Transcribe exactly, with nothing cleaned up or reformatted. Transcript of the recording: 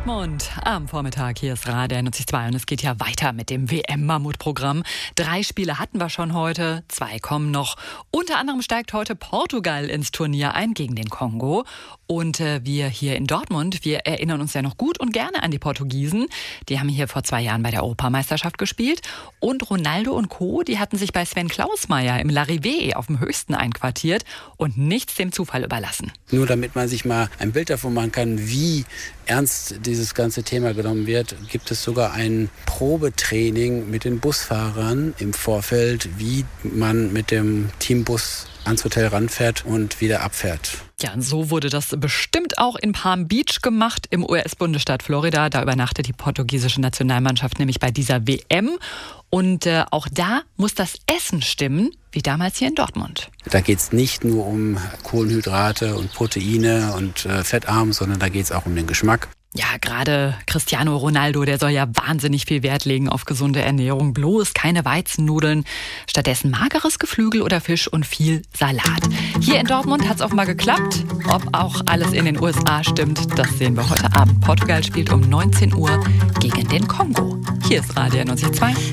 Dortmund am Vormittag. Hier ist Radio N O C zwei und es geht ja weiter mit dem W M-Mammutprogramm. Drei Spiele hatten wir schon heute, zwei kommen noch. Unter anderem steigt heute Portugal ins Turnier ein gegen den Kongo. Und äh, wir hier in Dortmund, wir erinnern uns ja noch gut und gerne an die Portugiesen. Die haben hier vor zwei Jahren bei der Europameisterschaft gespielt. Und Ronaldo und Co., die hatten sich bei Sven Klausmeier im Larrivée auf dem Höchsten einquartiert und nichts dem Zufall überlassen. Nur damit man sich mal ein Bild davon machen kann, wie ernst dieses ganze Thema genommen wird, gibt es sogar ein Probetraining mit den Busfahrern im Vorfeld, wie man mit dem Teambus ans Hotel ranfährt und wieder abfährt. Ja, und so wurde das bestimmt auch in Palm Beach gemacht, im U S-Bundesstaat Florida. Da übernachtet die portugiesische Nationalmannschaft nämlich bei dieser W M. Und äh, auch da muss das Essen stimmen, wie damals hier in Dortmund. Da geht es nicht nur um Kohlenhydrate und Proteine und äh, fettarm, sondern da geht es auch um den Geschmack. Ja, gerade Cristiano Ronaldo, der soll ja wahnsinnig viel Wert legen auf gesunde Ernährung. Bloß keine Weizennudeln, stattdessen mageres Geflügel oder Fisch und viel Salat. Hier in Dortmund hat es offenbar geklappt. Ob auch alles in den U S A stimmt, das sehen wir heute Abend. Portugal spielt um neunzehn Uhr gegen den Kongo. Hier ist Radio N O C zwei.